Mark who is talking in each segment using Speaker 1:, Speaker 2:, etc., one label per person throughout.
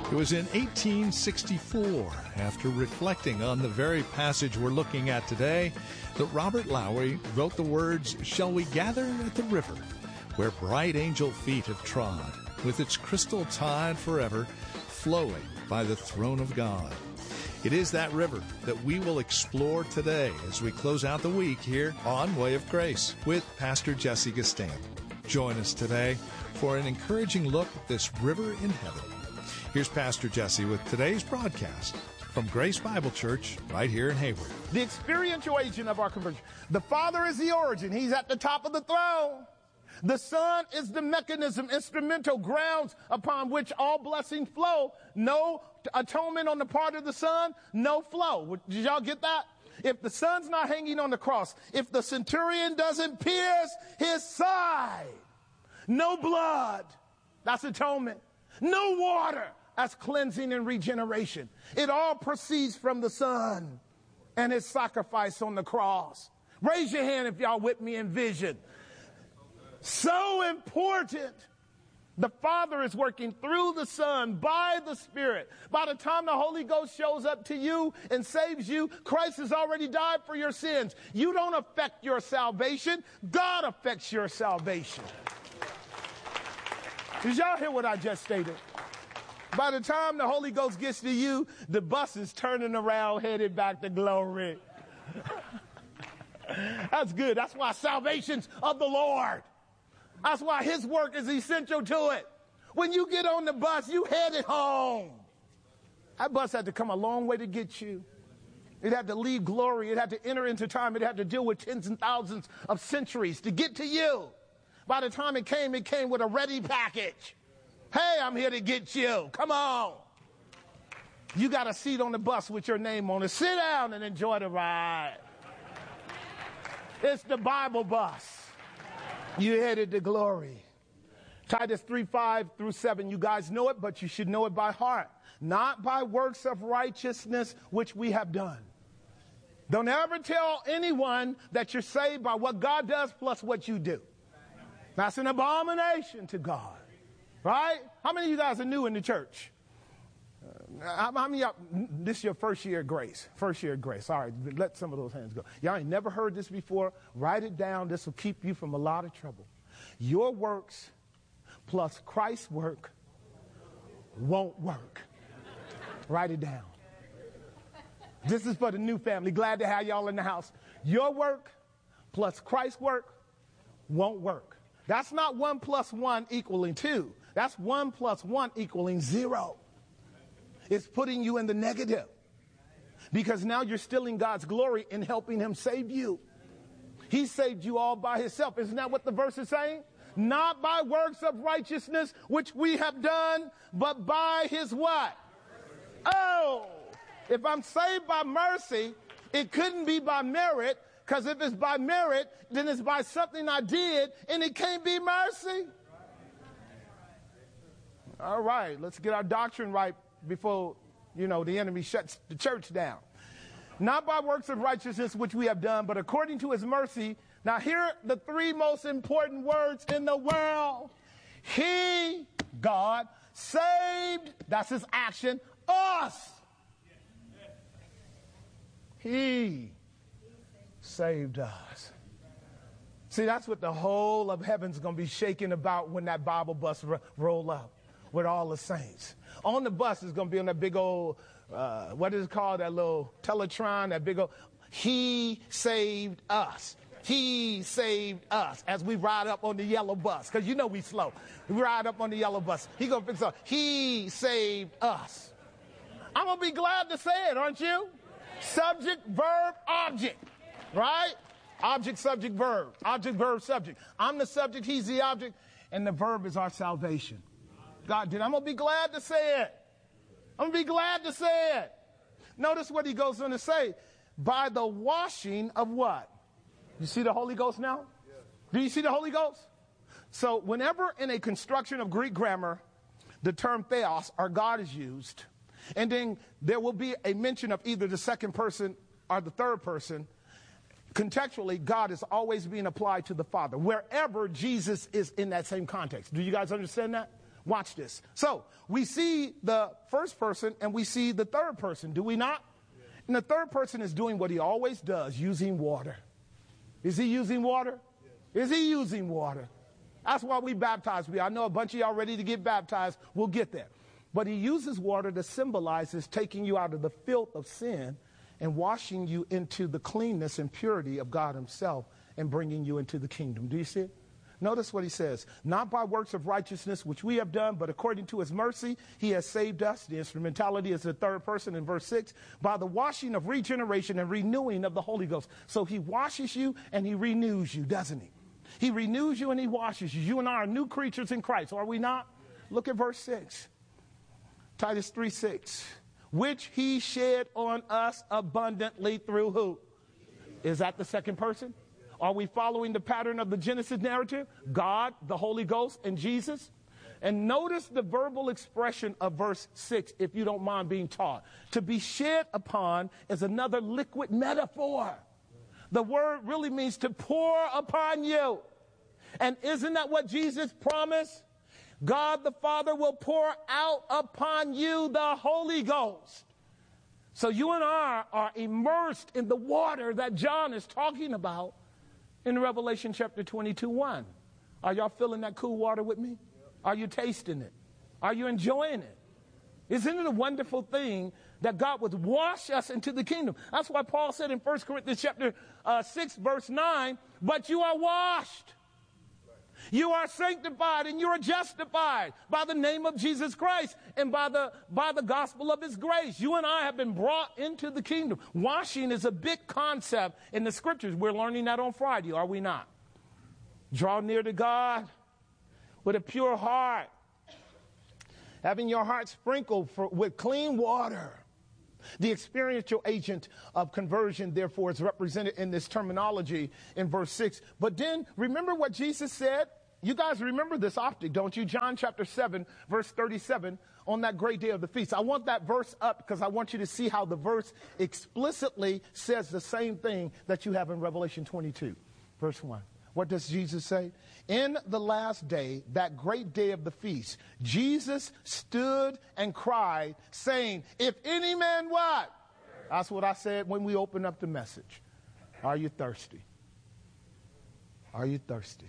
Speaker 1: It was in 1864, after reflecting on the very passage we're looking at today, that Robert Lowry wrote the words, "Shall we gather at the river, where bright angel feet have trod, with its crystal tide forever, flowing by the throne of God." It is that river that we will explore today as we close out the week here on Way of Grace with Pastor Jesse Gestamp. Join us today for an encouraging look at this river in heaven. Here's Pastor Jesse with today's broadcast from Grace Bible Church right here in Hayward.
Speaker 2: The experiential agent of our conversion. The Father is the origin. He's at the top of the throne. The Son is the mechanism, instrumental grounds upon which all blessings flow. No atonement on the part of the Son, no flow. Did y'all get that? If the Son's not hanging on the cross, if the centurion doesn't pierce his side, no blood, that's atonement. No water, that's cleansing and regeneration. It all proceeds from the Son and his sacrifice on the cross. Raise your hand if y'all with me in vision. So important. The Father is working through the Son by the Spirit. By the time the Holy Ghost shows up to you and saves you, Christ has already died for your sins. You don't affect your salvation. God affects your salvation. Did y'all hear what I just stated? By the time the Holy Ghost gets to you, the bus is turning around, headed back to glory. That's good. That's why salvation's of the Lord. That's why his work is essential to it. When you get on the bus, you headed home. That bus had to come a long way to get you. It had to leave glory. It had to enter into time. It had to deal with tens and thousands of centuries to get to you. By the time it came with a ready package. Hey, I'm here to get you. Come on. You got a seat on the bus with your name on it. Sit down and enjoy the ride. It's the Bible bus. You headed to glory. Titus 3:5-7. You guys know it, but you should know it by heart. Not by works of righteousness which we have done. Don't ever tell anyone that you're saved by what God does plus what you do. That's an abomination to God. Right? How many of you guys are new in the church? How many of y'all, this is your first year of grace? First year of grace. All right, let some of those hands go. Y'all ain't never heard this before. Write it down. This will keep you from a lot of trouble. Your works plus Christ's work won't work. Write it down. This is for the new family. Glad to have y'all in the house. Your work plus Christ's work won't work. That's not 1 + 1 = 2. That's 1 + 1 = 0. It's putting you in the negative. Because now you're stealing God's glory in helping him save you. He saved you all by himself. Isn't that what the verse is saying? Not by works of righteousness which we have done, but by his what? Oh, if I'm saved by mercy, it couldn't be by merit. Because if it's by merit, then it's by something I did, and it can't be mercy. All right, let's get our doctrine right before, the enemy shuts the church down. Not by works of righteousness which we have done, but according to his mercy. Now here are the three most important words in the world. He, God, saved, that's his action, us. He saved us. See, that's what the whole of heaven's going to be shaking about when that Bible bus roll up with all the saints. On the bus is going to be on that big old, what is it called, that little Teletron, that big old, he saved us. He saved us as we ride up on the yellow bus. Because we slow. We ride up on the yellow bus. He going to fix up. He saved us. I'm going to be glad to say it, aren't you? Subject, verb, object. Right? Object, subject, verb. Object, verb, subject. I'm the subject, he's the object, and the verb is our salvation. God did. I'm going to be glad to say it. I'm going to be glad to say it. Notice what he goes on to say. By the washing of what? You see the Holy Ghost now? Do you see the Holy Ghost? So whenever in a construction of Greek grammar, the term theos, or God, is used, and then there will be a mention of either the second person or the third person, contextually, God is always being applied to the Father, wherever Jesus is in that same context. Do you guys understand that? Watch this. So we see the first person and we see the third person, do we not? And the third person is doing what he always does, using water. Is he using water? Is he using water? That's why we baptize. I know a bunch of y'all ready to get baptized. We'll get there. But he uses water to symbolize his taking you out of the filth of sin and washing you into the cleanness and purity of God himself and bringing you into the kingdom. Do you see it? Notice what he says. Not by works of righteousness, which we have done, but according to his mercy, he has saved us. The instrumentality is the third person in verse 6. By the washing of regeneration and renewing of the Holy Ghost. So he washes you and he renews you, doesn't he? He renews you and he washes you. You and I are new creatures in Christ, are we not? Look at verse 6. Titus 3:6. Which he shed on us abundantly through who? Is that the second person? Are we following the pattern of the Genesis narrative? God, the Holy Ghost, and Jesus? And notice the verbal expression of verse 6, if you don't mind being taught. To be shed upon is another liquid metaphor. The word really means to pour upon you. And isn't that what Jesus promised? God the Father will pour out upon you the Holy Ghost. So you and I are immersed in the water that John is talking about in Revelation chapter 22:1. Are y'all feeling that cool water with me? Are you tasting it? Are you enjoying it? Isn't it a wonderful thing that God would wash us into the kingdom? That's why Paul said in 1 Corinthians chapter 6 verse 9, but you are washed. You are sanctified and you are justified by the name of Jesus Christ and by the gospel of his grace. You and I have been brought into the kingdom. Washing is a big concept in the scriptures. We're learning that on Friday, are we not? Draw near to God with a pure heart, having your heart sprinkled with clean water. The experiential agent of conversion, therefore, is represented in this terminology in verse 6. But then, remember what Jesus said? You guys remember this optic, don't you? John chapter 7, verse 37, on that great day of the feast. I want that verse up because I want you to see how the verse explicitly says the same thing that you have in Revelation 22, verse 1. What does Jesus say? In the last day, that great day of the feast, Jesus stood and cried, saying, if any man what? That's what I said when we opened up the message. Are you thirsty? Are you thirsty?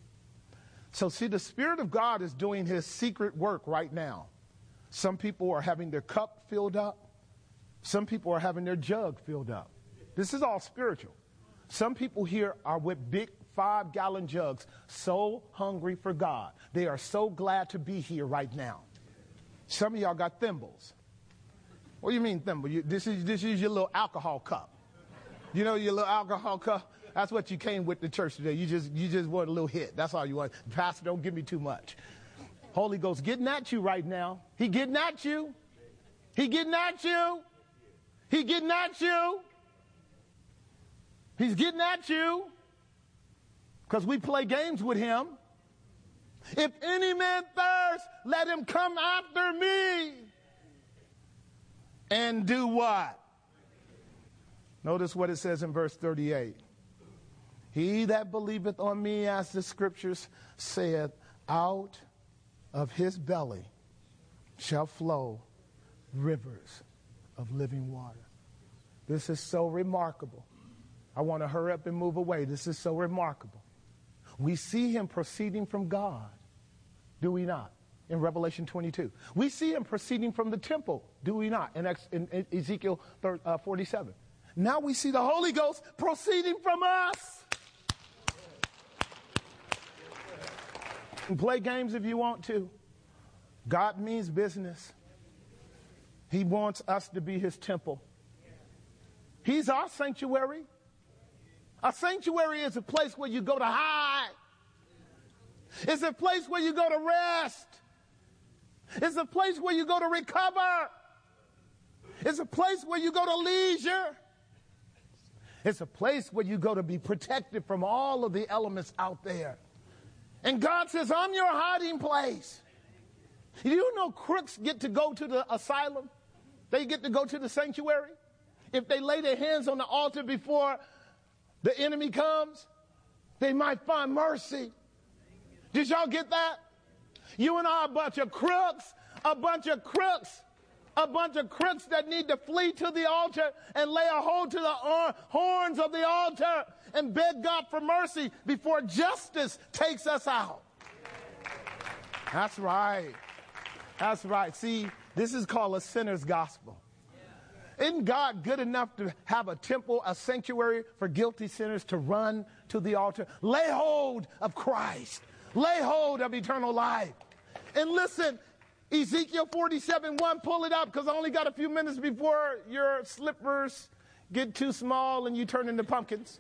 Speaker 2: So see, the Spirit of God is doing his secret work right now. Some people are having their cup filled up. Some people are having their jug filled up. This is all spiritual. Some people here are with big 5-gallon jugs, so hungry for God. They are so glad to be here right now. Some of y'all got thimbles. What do you mean thimble? This is your little alcohol cup. You know your little alcohol cup? That's what you came with to church today. You just want a little hit. That's all you want. Pastor, don't give me too much. Holy Ghost getting at you right now. He getting at you. He getting at you. He getting at you. He's getting at you. Because we play games with him. If any man thirst, let him come after me. And do what? Notice what it says in verse 38. He that believeth on me, as the scriptures saith, out of his belly shall flow rivers of living water. This is so remarkable. I want to hurry up and move away. This is so remarkable. We see him proceeding from God, do we not, in Revelation 22. We see him proceeding from the temple, do we not, in Ezekiel 47. Now we see the Holy Ghost proceeding from us. You can play games if you want to. God means business. He wants us to be his temple. He's our sanctuary. A sanctuary is a place where you go to hide. It's a place where you go to rest. It's a place where you go to recover. It's a place where you go to leisure. It's a place where you go to be protected from all of the elements out there. And God says, I'm your hiding place. Do you know crooks get to go to the asylum? They get to go to the sanctuary. If they lay their hands on the altar before the enemy comes, they might find mercy. Did y'all get that? You and I are a bunch of crooks, a bunch of crooks that need to flee to the altar and lay a hold to the horns of the altar and beg God for mercy before justice takes us out. That's right. That's right. See, this is called a sinner's gospel. Isn't God good enough to have a temple, a sanctuary for guilty sinners to run to the altar? Lay hold of Christ. Lay hold of eternal life. And listen, Ezekiel 47:1, pull it up because I only got a few minutes before your slippers get too small and you turn into pumpkins.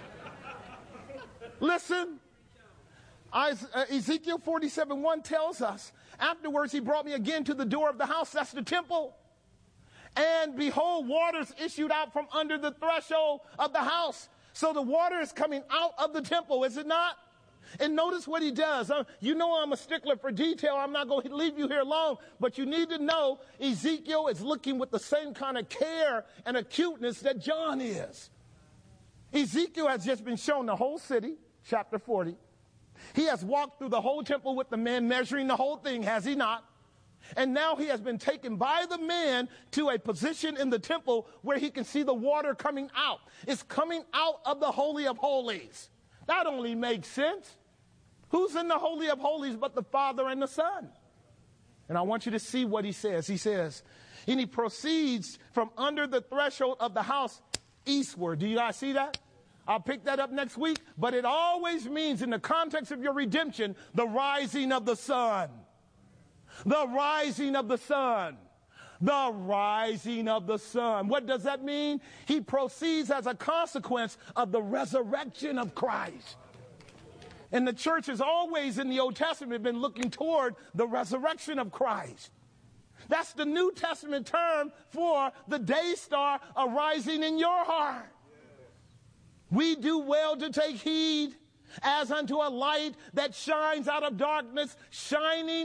Speaker 2: Listen, Ezekiel 47:1 tells us, afterwards he brought me again to the door of the house, that's the temple. And behold, waters issued out from under the threshold of the house. So the water is coming out of the temple, is it not? And notice what he does. You know I'm a stickler for detail. I'm not going to leave you here alone. But you need to know Ezekiel is looking with the same kind of care and acuteness that John is. Ezekiel has just been shown the whole city, chapter 40. He has walked through the whole temple with the men, measuring the whole thing, has he not? And now he has been taken by the man to a position in the temple where he can see the water coming out. It's coming out of the Holy of Holies. That only makes sense. Who's in the Holy of Holies but the Father and the Son? And I want you to see what he says. He says, and he proceeds from under the threshold of the house eastward. Do you guys see that? I'll pick that up next week. But it always means, in the context of your redemption, the rising of the sun. The rising of the sun. The rising of the sun. What does that mean? He proceeds as a consequence of the resurrection of Christ. And the church has always in the Old Testament been looking toward the resurrection of Christ. That's the New Testament term for the day star arising in your heart. We do well to take heed as unto a light that shines out of darkness, shining